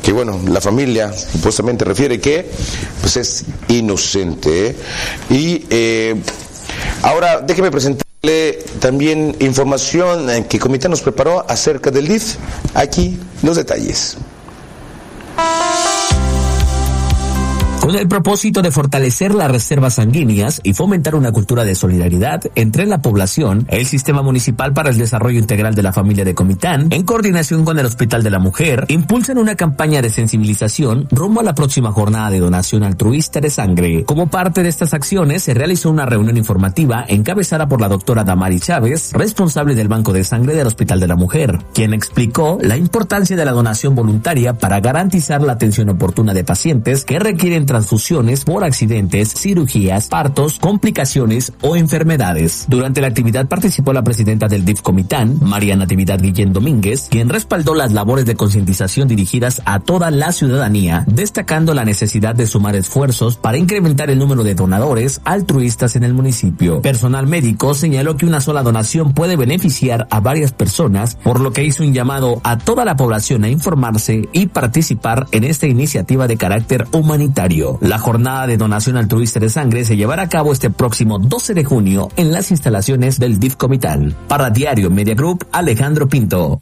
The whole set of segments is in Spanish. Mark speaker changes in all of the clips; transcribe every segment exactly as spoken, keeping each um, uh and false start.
Speaker 1: que bueno, la familia supuestamente refiere que pues es inocente, ¿eh? Y eh, ahora déjeme presentarle también información que Comitán nos preparó acerca del D I F. Aquí los detalles.
Speaker 2: Con el propósito de fortalecer las reservas sanguíneas y fomentar una cultura de solidaridad entre la población, el Sistema Municipal para el Desarrollo Integral de la Familia de Comitán, en coordinación con el Hospital de la Mujer, impulsan una campaña de sensibilización rumbo a la próxima jornada de donación altruista de sangre. Como parte de estas acciones, se realizó una reunión informativa encabezada por la doctora Damari Chávez, responsable del Banco de Sangre del Hospital de la Mujer, quien explicó la importancia de la donación voluntaria para garantizar la atención oportuna de pacientes que requieren transfusiones por accidentes, cirugías, partos, complicaciones o enfermedades. Durante la actividad participó la presidenta del D I F Comitán, María Natividad Guillén Domínguez, quien respaldó las labores de concientización dirigidas a toda la ciudadanía, destacando la necesidad de sumar esfuerzos para incrementar el número de donadores altruistas en el municipio. Personal médico señaló que una sola donación puede beneficiar a varias personas, por lo que hizo un llamado a toda la población a informarse y participar en esta iniciativa de carácter humanitario. La jornada de donación altruista de sangre se llevará a cabo este próximo doce de junio en las instalaciones del D I F Comitán. Para Diario Media Group, Alejandro Pinto.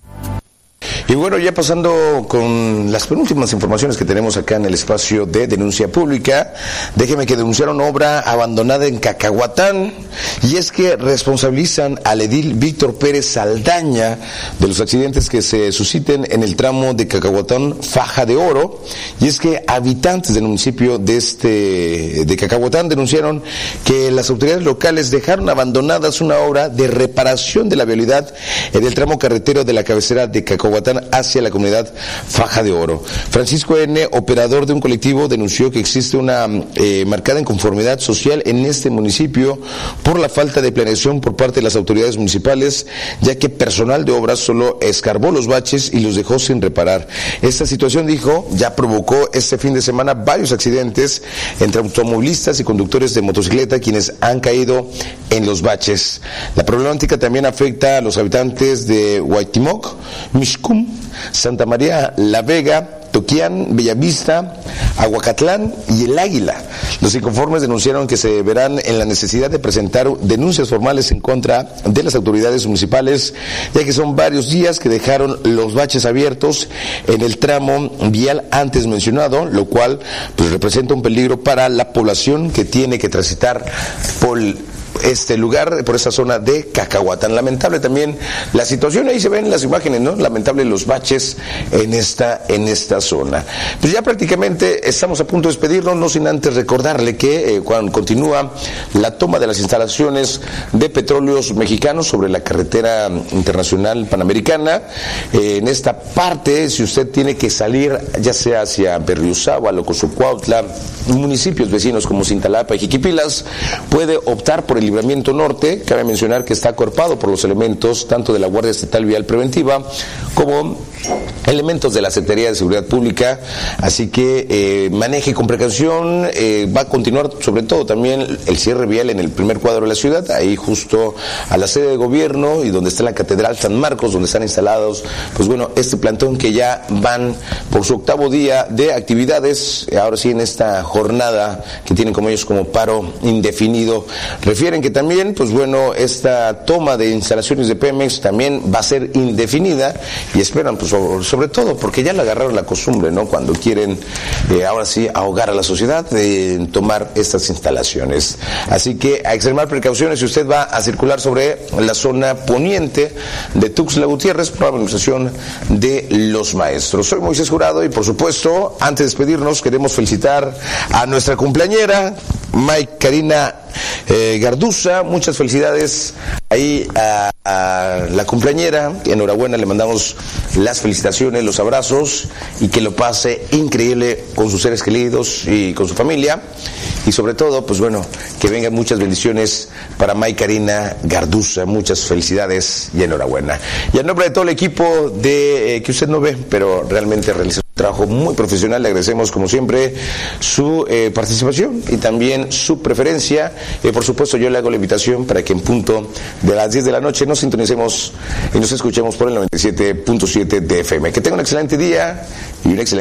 Speaker 1: Y bueno, ya pasando con las penúltimas informaciones que tenemos acá en el espacio de denuncia pública, déjeme que denunciaron obra abandonada en Cacahuatán, y es que responsabilizan al edil Víctor Pérez Saldaña de los accidentes que se susciten en el tramo de Cacahuatán Faja de Oro, y es que habitantes del municipio de este de Cacahuatán denunciaron que las autoridades locales dejaron abandonadas una obra de reparación de la vialidad en el tramo carretero de la cabecera de Cacahuatán hacia la comunidad Faja de Oro. Francisco N., operador de un colectivo, denunció que existe una eh, marcada inconformidad social en este municipio por la falta de planeación por parte de las autoridades municipales, ya que personal de obras solo escarbó los baches y los dejó sin reparar. Esta situación, dijo, ya provocó este fin de semana varios accidentes entre automovilistas y conductores de motocicleta, quienes han caído en los baches. La problemática también afecta a los habitantes de Huaytimoc, Mixcum, Santa María La Vega, Toquián, Bellavista, Aguacatlán y El Águila. Los inconformes denunciaron que se verán en la necesidad de presentar denuncias formales en contra de las autoridades municipales, ya que son varios días que dejaron los baches abiertos en el tramo vial antes mencionado, lo cual pues representa un peligro para la población que tiene que transitar por este lugar, por esta zona de Cacahuatán. Lamentable también la situación, ahí se ven las imágenes, ¿no? Lamentable los baches en esta en esta zona. Pues ya prácticamente estamos a punto de despedirnos, no sin antes recordarle que eh, cuando continúa la toma de las instalaciones de Petróleos Mexicanos sobre la carretera internacional panamericana, eh, en esta parte, si usted tiene que salir ya sea hacia Berriozábal o Cozocuautla, municipios vecinos como Cintalapa y Jiquipilas, puede optar por el libramiento norte. Cabe mencionar que está acuerpado por los elementos tanto de la Guardia Estatal Vial Preventiva como elementos de la Secretaría de Seguridad Pública, así que eh, maneje con precaución. Eh, va a continuar sobre todo también el cierre vial en el primer cuadro de la ciudad, ahí justo a la sede de gobierno y donde está la Catedral San Marcos, donde están instalados, pues bueno, este plantón que ya van por su octavo día de actividades, ahora sí en esta jornada que tienen como ellos como paro indefinido. Refieren que también, pues bueno, esta toma de instalaciones de Pemex también va a ser indefinida y esperan, pues sobre todo porque ya le agarraron la costumbre, ¿no? Cuando quieren eh, ahora sí ahogar a la sociedad de tomar estas instalaciones. Así que a extremar precauciones si usted va a circular sobre la zona poniente de Tuxtla Gutiérrez, programación de los maestros. Soy Moisés Jurado y por supuesto, antes de despedirnos, queremos felicitar a nuestra cumpleañera, May Karina eh, Garduza. Muchas felicidades ahí a, a la cumpleañera. Enhorabuena, le mandamos las felicitaciones, los abrazos y que lo pase increíble con sus seres queridos y con su familia. Y sobre todo, pues bueno, que vengan muchas bendiciones para May Karina Garduza. Muchas felicidades y enhorabuena. Y en nombre de todo el equipo de eh, que usted no ve, pero realmente realiza un trabajo muy profesional, le agradecemos como siempre su eh, participación y también su preferencia. Eh, por supuesto, yo le hago la invitación para que en punto de las diez de la noche nos sintonicemos y nos escuchemos por el noventa y siete punto siete de F M. Que tenga un excelente día y un excelente